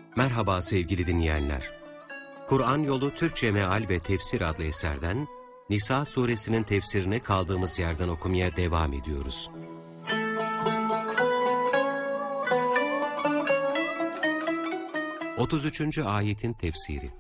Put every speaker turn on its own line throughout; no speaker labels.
Merhaba sevgili dinleyenler. Kur'an Yolu Türkçe Meal ve Tefsir adlı eserden Nisa suresinin tefsirini kaldığımız yerden okumaya devam ediyoruz. ...33. ayetin tefsiri.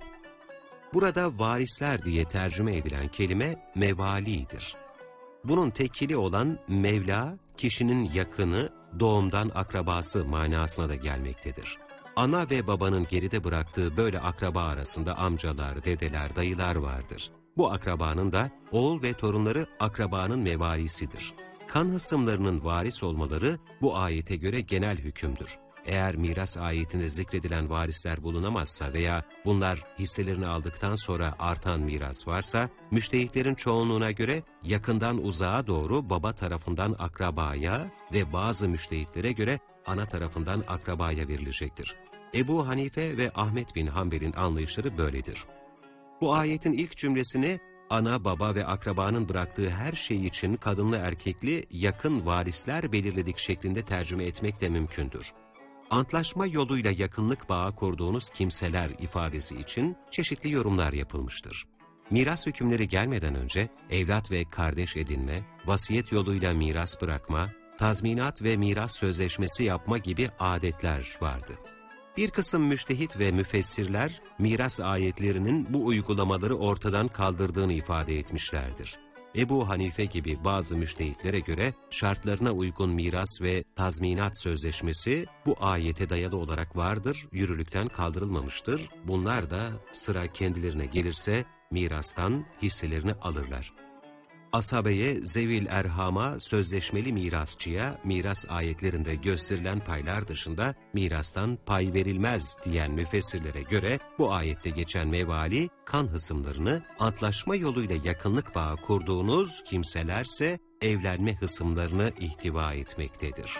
Burada varisler diye tercüme edilen kelime mevalidir. Bunun tekili olan Mevla, kişinin yakını, doğumdan akrabası manasına da gelmektedir. Ana ve babanın geride bıraktığı böyle akraba arasında amcalar, dedeler, dayılar vardır. Bu akrabanın da oğul ve torunları akrabanın mevalisidir. Kan hısımlarının varis olmaları bu ayete göre genel hükümdür. Eğer miras ayetinde zikredilen varisler bulunamazsa veya bunlar hisselerini aldıktan sonra artan miras varsa, müştehitlerin çoğunluğuna göre yakından uzağa doğru baba tarafından akrabaya ve bazı müştehitlere göre ana tarafından akrabaya verilecektir. Ebu Hanife ve Ahmet bin Hanbel'in anlayışları böyledir. Bu ayetin ilk cümlesini ana, baba ve akrabanın bıraktığı her şey için kadınlı erkekli yakın varisler belirledik şeklinde tercüme etmek de mümkündür. Antlaşma yoluyla yakınlık bağı kurduğunuz kimseler ifadesi için çeşitli yorumlar yapılmıştır. Miras hükümleri gelmeden önce evlat ve kardeş edinme, vasiyet yoluyla miras bırakma, tazminat ve miras sözleşmesi yapma gibi adetler vardı. Bir kısım müştehit ve müfessirler, miras ayetlerinin bu uygulamaları ortadan kaldırdığını ifade etmişlerdir. Ebu Hanife gibi bazı müştehitlere göre şartlarına uygun miras ve tazminat sözleşmesi bu ayete dayalı olarak vardır, yürürlükten kaldırılmamıştır. Bunlar da sıra kendilerine gelirse mirastan hisselerini alırlar. Asabeye, zevil erhama, sözleşmeli mirasçıya miras ayetlerinde gösterilen paylar dışında mirastan pay verilmez diyen müfessirlere göre bu ayette geçen mevali, kan hısımlarını antlaşma yoluyla yakınlık bağı kurduğunuz kimselerse evlenme hısımlarını ihtiva etmektedir.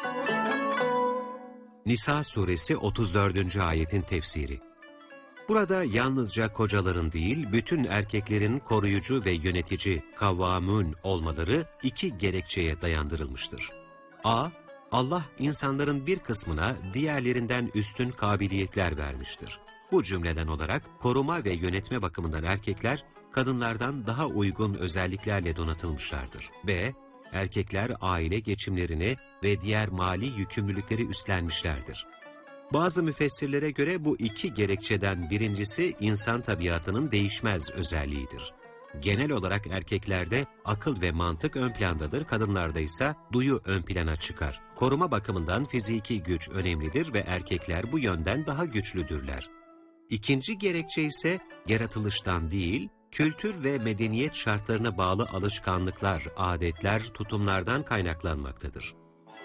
Nisa suresi 34. ayetin tefsiri. Burada yalnızca kocaların değil, bütün erkeklerin koruyucu ve yönetici kavvamun olmaları iki gerekçeye dayandırılmıştır. A. Allah insanların bir kısmına diğerlerinden üstün kabiliyetler vermiştir. Bu cümleden olarak koruma ve yönetme bakımından erkekler kadınlardan daha uygun özelliklerle donatılmışlardır. B. Erkekler aile geçimlerini ve diğer mali yükümlülükleri üstlenmişlerdir. Bazı müfessirlere göre bu iki gerekçeden birincisi insan tabiatının değişmez özelliğidir. Genel olarak erkeklerde akıl ve mantık ön plandadır, kadınlarda ise duyu ön plana çıkar. Koruma bakımından fiziki güç önemlidir ve erkekler bu yönden daha güçlüdürler. İkinci gerekçe ise yaratılıştan değil, kültür ve medeniyet şartlarına bağlı alışkanlıklar, adetler, tutumlardan kaynaklanmaktadır.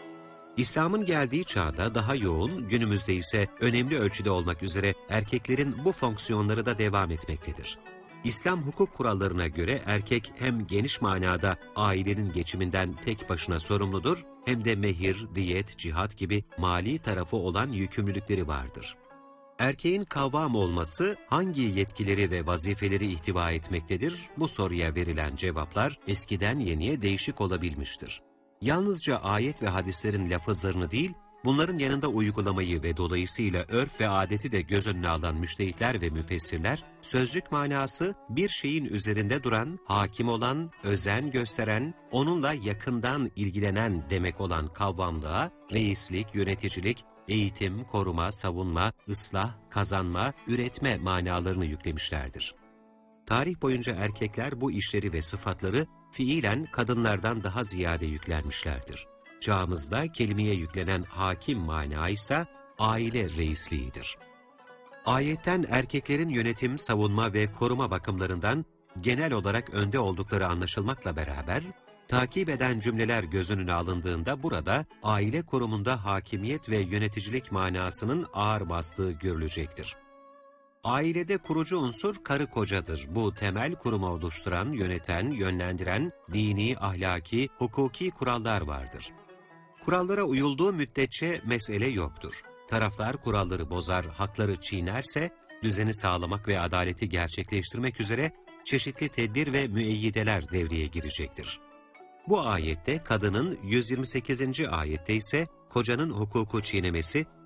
İslam'ın geldiği çağda daha yoğun, günümüzde ise önemli ölçüde olmak üzere erkeklerin bu fonksiyonları da devam etmektedir. İslam hukuk kurallarına göre erkek hem geniş manada ailenin geçiminden tek başına sorumludur, hem de mehir, diyet, cihat gibi mali tarafı olan yükümlülükleri vardır. Erkeğin kavvam olması hangi yetkileri ve vazifeleri ihtiva etmektedir? Bu soruya verilen cevaplar eskiden yeniye değişik olabilmiştir. Yalnızca ayet ve hadislerin lafızlarını değil, bunların yanında uygulamayı ve dolayısıyla örf ve adeti de göz önüne alan müştehitler ve müfessirler, sözlük manası bir şeyin üzerinde duran, hakim olan, özen gösteren, onunla yakından ilgilenen demek olan kavvamlığa, reislik, yöneticilik, eğitim, koruma, savunma, ıslah, kazanma, üretme manalarını yüklemişlerdir. Tarih boyunca erkekler bu işleri ve sıfatları fiilen kadınlardan daha ziyade yüklenmişlerdir. Çağımızda kelimeye yüklenen hakim mana ise aile reisliğidir. Ayetten erkeklerin yönetim, savunma ve koruma bakımlarından genel olarak önde oldukları anlaşılmakla beraber, takip eden cümleler göz önüne alındığında burada aile kurumunda hakimiyet ve yöneticilik manasının ağır bastığı görülecektir. Ailede kurucu unsur karı kocadır. Bu temel kurumu oluşturan, yöneten, yönlendiren dini, ahlaki, hukuki kurallar vardır. Kurallara uyulduğu müddetçe mesele yoktur. Taraflar kuralları bozar, hakları çiğnerse, düzeni sağlamak ve adaleti gerçekleştirmek üzere çeşitli tedbir ve müeyyideler devreye girecektir. Bu ayette kadının, 128. ayette ise kocanın hukuku çiğnemesi,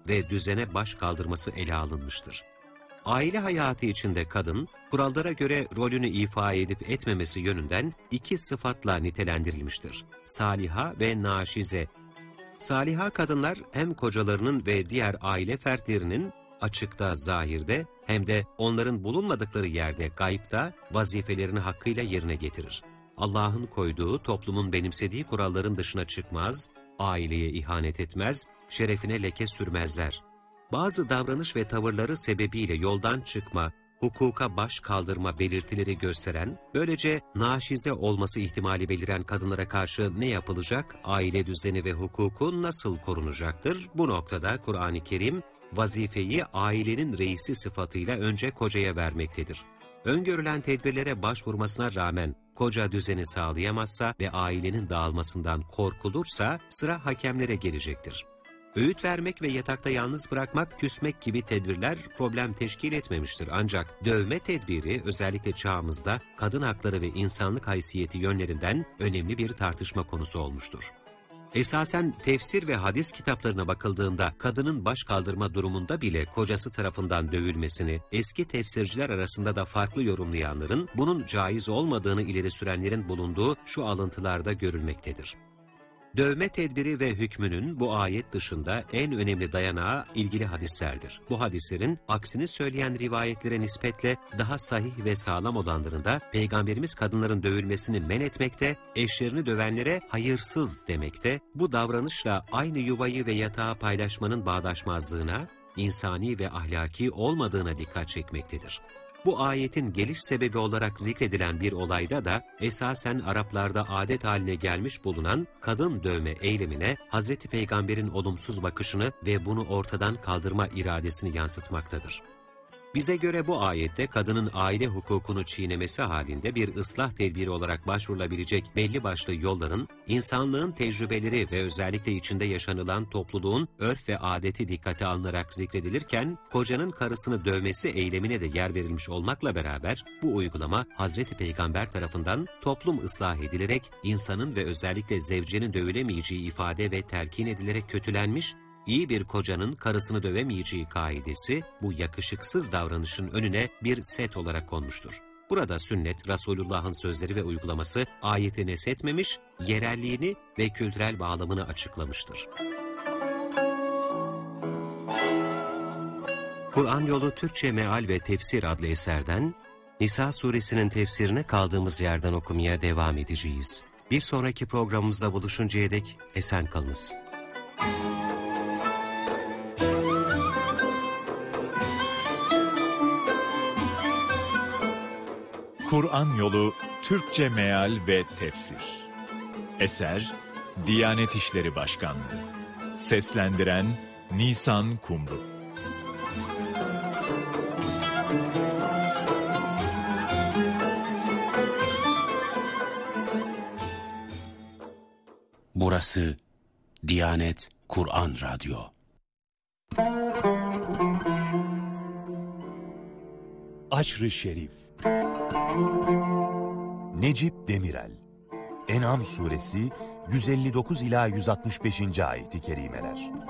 ve düzene baş kaldırması ele alınmıştır. Aile hayatı içinde kadın, kurallara göre rolünü ifa edip etmemesi yönünden iki sıfatla nitelendirilmiştir: saliha ve naşize. Saliha kadınlar hem kocalarının ve diğer aile fertlerinin açıkta, zahirde hem de onların bulunmadıkları yerde, gaybta vazifelerini hakkıyla yerine getirir. Allah'ın koyduğu, toplumun benimsediği kuralların dışına çıkmaz, aileye ihanet etmez, şerefine leke sürmezler. Bazı davranış ve tavırları sebebiyle yoldan çıkma, hukuka baş kaldırma belirtileri gösteren, böylece naşize olması ihtimali beliren kadınlara karşı ne yapılacak, aile düzeni ve hukuku nasıl korunacaktır? Bu noktada Kur'an-ı Kerim, vazifeyi ailenin reisi sıfatıyla önce kocaya vermektedir. Öngörülen tedbirlere başvurmasına rağmen koca düzeni sağlayamazsa ve ailenin dağılmasından korkulursa sıra hakemlere gelecektir. Öğüt vermek ve yatakta yalnız bırakmak, küsmek gibi tedbirler problem teşkil etmemiştir. Ancak dövme tedbiri özellikle çağımızda kadın hakları ve insanlık haysiyeti yönlerinden önemli bir tartışma konusu olmuştur. Esasen tefsir ve hadis kitaplarına bakıldığında kadının baş kaldırma durumunda bile kocası tarafından dövülmesini, eski tefsirciler arasında da farklı yorumlayanların bunun caiz olmadığını ileri sürenlerin bulunduğu şu alıntılarda görülmektedir. Dövme tedbiri ve hükmünün bu ayet dışında en önemli dayanağı ilgili hadislerdir. Bu hadislerin aksini söyleyen rivayetlere nispetle daha sahih ve sağlam olanlarında Peygamberimiz kadınların dövülmesini men etmekte, eşlerini dövenlere hayırsız demekte, bu davranışla aynı yuvayı ve yatağı paylaşmanın bağdaşmazlığına, insani ve ahlaki olmadığına dikkat çekmektedir. Bu ayetin geliş sebebi olarak zikredilen bir olayda da esasen Araplarda adet haline gelmiş bulunan kadın dövme eylemine Hz. Peygamber'in olumsuz bakışını ve bunu ortadan kaldırma iradesini yansıtmaktadır. Bize göre bu ayette kadının aile hukukunu çiğnemesi halinde bir ıslah tedbiri olarak başvurulabilecek belli başlı yolların, insanlığın tecrübeleri ve özellikle içinde yaşanılan topluluğun örf ve adeti dikkate alınarak zikredilirken, kocanın karısını dövmesi eylemine de yer verilmiş olmakla beraber, bu uygulama Hazreti Peygamber tarafından toplum ıslah edilerek, insanın ve özellikle zevcenin dövülemeyeceği ifade ve telkin edilerek kötülenmiş, İyi bir kocanın karısını dövemeyeceği kaidesi bu yakışıksız davranışın önüne bir set olarak konmuştur. Burada sünnet, Resulullah'ın sözleri ve uygulaması ayeti neshetmemiş, yerelliğini ve kültürel bağlamını açıklamıştır. Kur'an Yolu Türkçe Meal ve Tefsir adlı eserden Nisa suresinin tefsirine kaldığımız yerden okumaya devam edeceğiz. Bir sonraki programımızda buluşuncaya dek esen kalınız.
Kur'an Yolu Türkçe Meal ve Tefsir. Eser Diyanet İşleri Başkanlığı. Seslendiren Nisan Kumru.
Burası Diyanet Kur'an Radyo.
Aşr-ı Şerif. Necip Demirel. En'am suresi 159 ila 165. ayeti kerimeler.